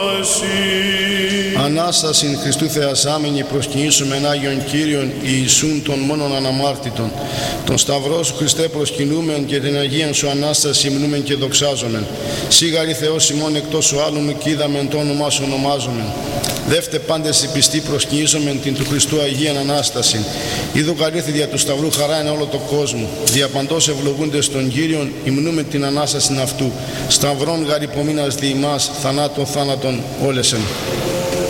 Ανάστασιν Χριστού Θεασάμενη προσκυνήσουμε Άγιον Κύριον Ιησούν των μόνον αναμάρτητων. Τον Σταυρό σου Χριστέ προσκυνούμεν και την Αγίαν σου Ανάσταση υμνούμεν και δοξάζομεν. Σίγαρη Θεός ημών εκτός σου άλλου κι είδαμεν το όνομά σου ονομάζομεν. Δεύτε πάντες οι πιστοί προσκυνήσομεν την του Χριστού Αγίαν Ανάσταση. Είδου καλήθη δια του Σταυρού χαρά εν όλο το κόσμο. Δια παντός ευλογούντες των Κύριων υμνούμεν την Ανάσταση αυτού. Σταυρών γαρυπομείνας δι' ημάς θανάτων θάνατον όλεσεν.